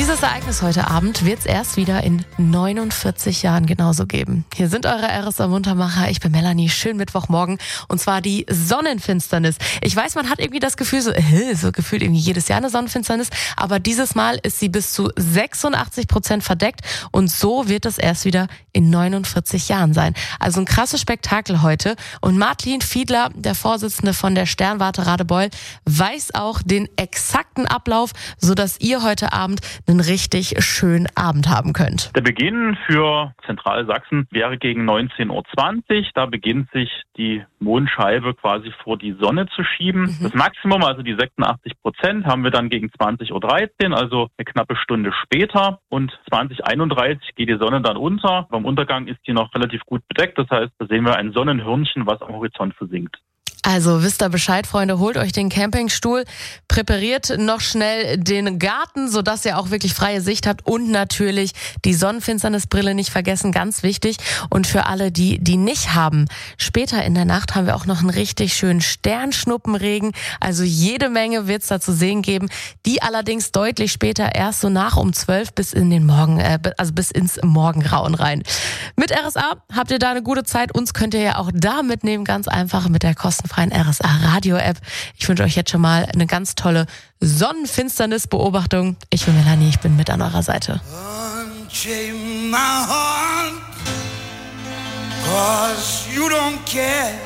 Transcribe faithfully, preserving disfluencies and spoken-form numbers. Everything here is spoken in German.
Dieses Ereignis heute Abend wird es erst wieder in neunundvierzig Jahren genauso geben. Hier sind eure R S A-Muntermacher. Ich bin Melanie. Schönen Mittwochmorgen. Und zwar die Sonnenfinsternis. Ich weiß, man hat irgendwie das Gefühl, so, äh, so gefühlt irgendwie jedes Jahr eine Sonnenfinsternis. Aber dieses Mal ist sie bis zu sechsundachtzig Prozent verdeckt. Und so wird es erst wieder in neunundvierzig Jahren sein. Also ein krasses Spektakel heute. Und Martin Fiedler, der Vorsitzende von der Sternwarte Radebeul, weiß auch den exakten Ablauf, sodass ihr heute Abend einen richtig schönen Abend haben könnt. Der Beginn für Zentralsachsen wäre gegen neunzehn Uhr zwanzig. Da beginnt sich die Mondscheibe quasi vor die Sonne zu schieben. Mhm. Das Maximum, also die sechsundachtzig Prozent, haben wir dann gegen zwanzig Uhr dreizehn, also eine knappe Stunde später. Und zwanzig Uhr einunddreißig geht die Sonne dann unter. Beim Untergang ist die noch relativ gut bedeckt. Das heißt, da sehen wir ein Sonnenhörnchen, was am Horizont versinkt. Also wisst ihr Bescheid, Freunde, holt euch den Campingstuhl, präpariert noch schnell den Garten, sodass ihr auch wirklich freie Sicht habt und natürlich die Sonnenfinsternisbrille nicht vergessen, ganz wichtig. Und für alle, die die nicht haben, später in der Nacht haben wir auch noch einen richtig schönen Sternschnuppenregen, also jede Menge wird's da zu sehen geben, die allerdings deutlich später erst so nach um zwölf bis in den Morgen, äh, also bis ins Morgengrauen rein. Mit R S A habt ihr da eine gute Zeit, uns könnt ihr ja auch da mitnehmen, ganz einfach mit der kostenfreien R S A-Radio-App. Ich wünsche euch jetzt schon mal eine ganz tolle Sonnenfinsternis-Beobachtung. Ich bin Melanie, ich bin mit an eurer Seite. Unchain my heart, 'cause you don't care.